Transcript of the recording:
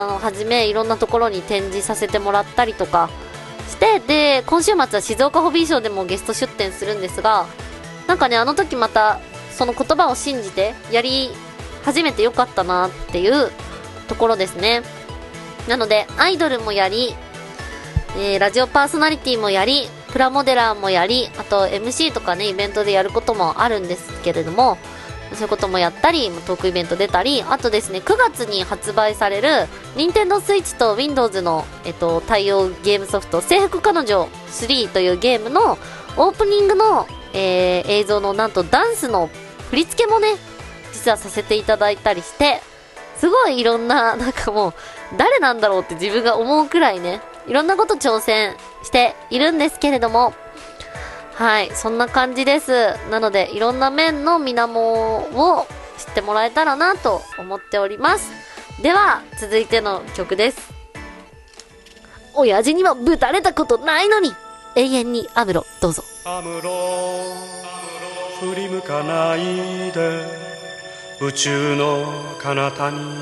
はじめいろんなところに展示させてもらったりとかして、で今週末は静岡ホビーショーでもゲスト出展するんですが、なんかね、あの時またその言葉を信じてやり始めてよかったなっていうところですね。なのでアイドルもやり、ラジオパーソナリティもやり、プラモデラーもやり、あと MC とかねイベントでやることもあるんですけれども、そういうこともやったり、トークイベント出たり、あとですね、9月に発売される任天堂スイッチと Windows の、対応ゲームソフト制服彼女3というゲームのオープニングの、映像のなんとダンスの振り付けもね実はさせていただいたりして、すごいいろんな、なんかもう誰なんだろうって自分が思うくらいね、いろんなこと挑戦しているんですけれども、はい、そんな感じです。なのでいろんな面の水面を知ってもらえたらなと思っております。では続いての曲です。親父にはぶたれたことないのに、永遠にアムロ、どうぞ。 アムロ振り向かないで、宇宙の彼方に